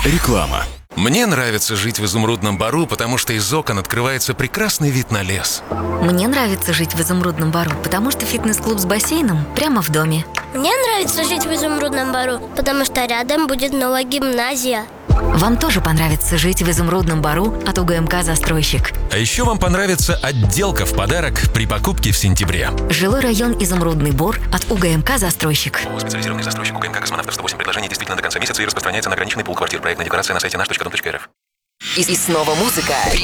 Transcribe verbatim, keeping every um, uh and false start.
Реклама. Мне нравится жить в Изумрудном Бару, потому что из окон открывается прекрасный вид на лес. Мне нравится жить в Изумрудном Бару, потому что фитнес-клуб с бассейном прямо в доме. Мне нравится жить в Изумрудном Бару, потому что рядом будет новая гимназия. Вам тоже понравится жить в Изумрудном Бару от УГМК «Застройщик». А еще вам понравится отделка в подарок при покупке в сентябре. Жилой район Изумрудный Бор от УГМК «Застройщик». Специализированный застройщик УГМК «Космонавтов» сто восемь. Предложение действительно до конца месяца и распространяется на ограниченный пул квартир. Проектная декорация на сайте наш точка дом точка р ф. И, и снова музыка.